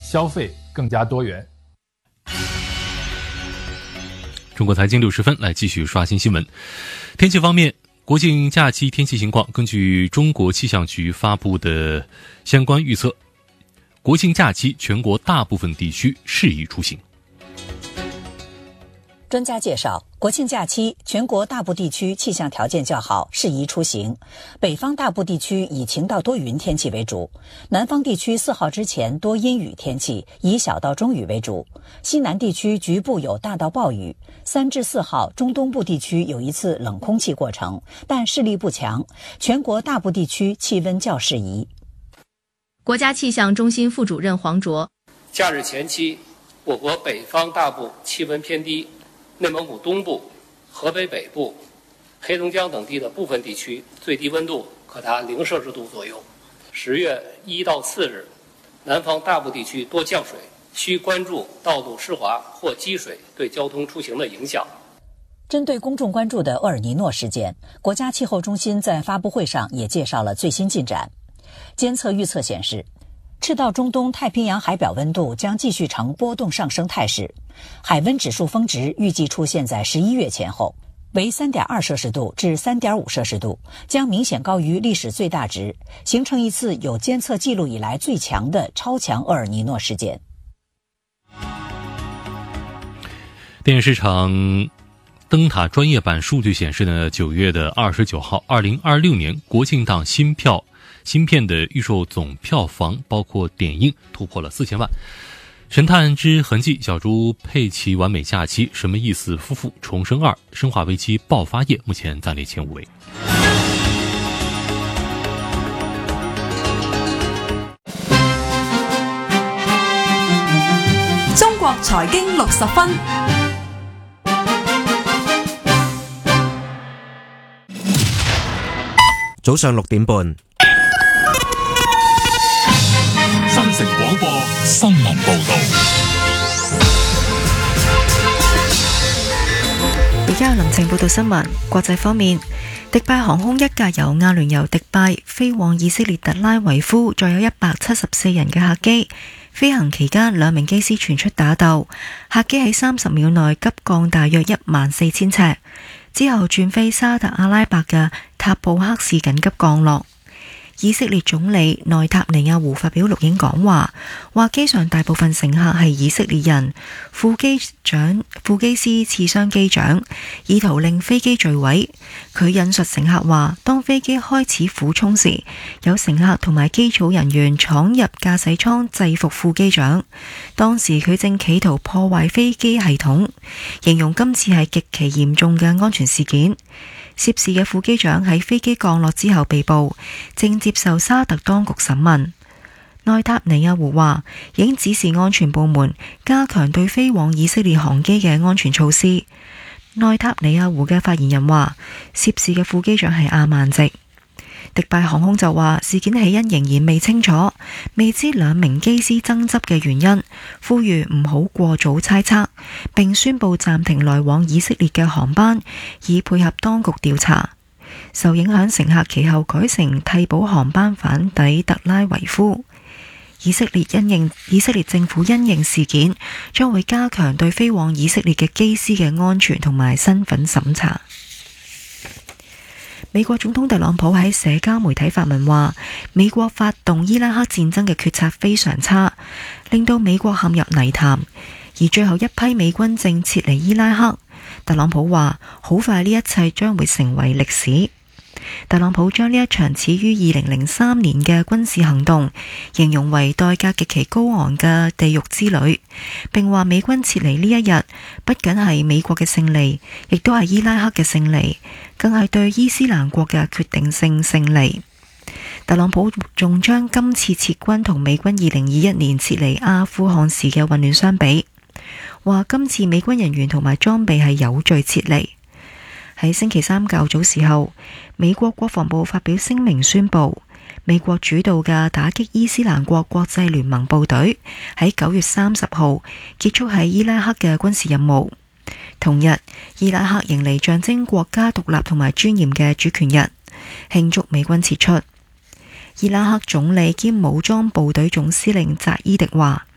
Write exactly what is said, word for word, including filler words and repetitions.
消费更加多元。 中国财经六十分来继续刷新新闻。天气方面，国庆假期天气情况，根据中国气象局发布的相关预测，国庆假期全国大部分地区适宜出行。 专家介绍，国庆假期全国大部地区气象条件较好，适宜出行。北方大部地区以晴到多云天气为主，南方地区四号之前多阴雨天气，以小到中雨为主。西南地区局部有大到暴雨。三至四号中东部地区有一次冷空气过程，但势力不强。全国大部地区气温较适宜。 国家气象中心副主任黄卓， 假日前期，我国北方大部气温偏低。内蒙古东部、河北北部、黑龙江等地的部分地区最低温度可达零摄氏度左右。十月一到四日，南方大部地区多降水，需关注道路湿滑或积水对交通出行的影响。 针对公众关注的厄尔尼诺事件，国家气候中心在发布会上也介绍了最新进展。监测预测显示，赤道中东太平洋海表温度将继续呈波动上升态势，海温指数峰值预计出现在十一月前后，为 三点二摄氏度至 三点五摄氏度，将明显高于历史最大值，形成一次有监测记录以来最强的超强厄尔尼诺事件。 电影市场灯塔专业版数据显示呢，九月的二十九号，二零二六年国庆档新票新片的预售总票房包括点映突破了四千万。神探之痕迹、小猪佩奇完美假期、什么意思夫妇、重生二、生化危机爆发夜目前暂列前五位。 中國財經六十分。 早上六點半。 新城廣播新聞報道。 而家由林晴報道新聞。國際方面，迪拜航空一架由阿聯酋迪拜飛往以色列特拉維夫，載有一百七十四人嘅客機，飛行期間兩名機師傳出打鬥，客機喺三十秒內急降大約一萬四千尺，之後轉飛沙特阿拉伯嘅塔布克市緊急降落。以色列總理內塔尼亞胡發表錄影講話，話機上大部分乘客係以色列人，副機長、副機師刺傷機長，意圖令飛機墜毀。佢引述乘客話，當飛機開始俯衝時，有乘客同埋機組人員闖入駕駛艙制服副機長，當時佢正企圖破壞飛機系統，形容今次係極其嚴重嘅安全事件。涉事嘅副機長喺飛機降落之後被捕，正接受沙特當局審問。內塔尼亞胡話，已經指示安全部門加強對飛往以色列航機嘅安全措施。內塔尼亞胡嘅發言人話，涉事嘅副機長係阿曼籍。迪拜航空就話，事件起因仍然未清楚，未知兩名機師爭執嘅原因，呼籲唔好過早猜測，並宣布暫停來往以色列嘅航班，以配合當局調查。受影響乘客其後改成替補航班返抵特拉維夫。以色列因應以色列政府因應事件，將會加強對飛往以色列嘅機師嘅安全同埋身份審查。美國總統特朗普喺社交媒體發文話，美國發動伊拉克戰爭嘅決策非常差，令到美國陷入泥潭，而最後一批美軍正撤離伊拉克。特朗普話，好快呢一切將會成為歷史。特朗普將呢一場始於二零零三年嘅軍事行動形容為代價極其高昂嘅地獄之旅，並話美軍撤離呢一日不僅係美國嘅勝利，亦都係伊拉克嘅勝利，更係對伊斯蘭國嘅決定性勝利。特朗普仲將今次撤軍同美軍二零二一年撤離阿富汗時嘅混亂相比，話今次美軍人員同埋裝備係有序撤離。喺星期三較早時候，美國國防部發表聲明宣布，美國主導嘅打擊伊斯蘭國國際聯盟部隊喺九月三十號結束喺伊拉克嘅軍事任務。同日，伊拉克迎嚟象徵國家獨立同埋尊嚴嘅主權日，慶祝美軍撤出。伊拉克總理兼武裝部隊總司令扎伊迪話，